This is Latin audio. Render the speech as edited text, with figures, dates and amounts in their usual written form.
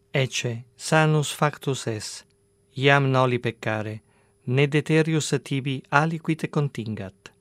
ecce sanus factus es, iam noli peccare, ne deterius tibi aliquid contingat.